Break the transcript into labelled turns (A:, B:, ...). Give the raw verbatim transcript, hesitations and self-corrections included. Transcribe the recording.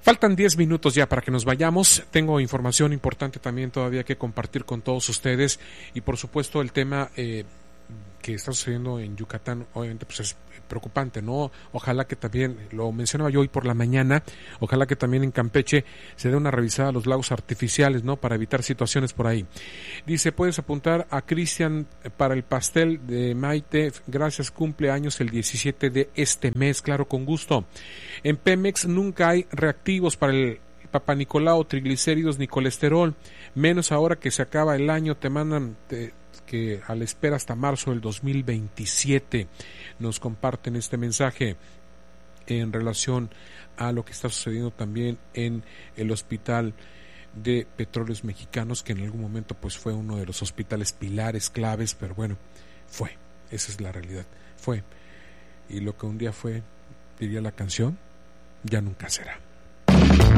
A: Faltan diez minutos ya para que nos vayamos. Tengo información importante también todavía que compartir con todos ustedes y por supuesto el tema eh, que está sucediendo en Yucatán obviamente pues es preocupante, ¿no? Ojalá que también, lo mencionaba yo hoy por la mañana, ojalá que también en Campeche se dé una revisada a los lagos artificiales, ¿no? Para evitar situaciones por ahí. Dice, puedes apuntar a Cristian para el pastel de Maite, gracias, cumpleaños el diecisiete de este mes, claro, con gusto. En Pemex nunca hay reactivos para el Papá Nicolau, triglicéridos ni colesterol, menos ahora que se acaba el año, te mandan... Te, que a la espera hasta marzo del dos mil veintisiete. Nos comparten este mensaje en relación a lo que está sucediendo también en el Hospital de Petróleos Mexicanos, que en algún momento pues fue uno de los hospitales pilares, claves, pero bueno, fue, esa es la realidad, fue, y lo que un día fue, diría la canción, ya nunca será.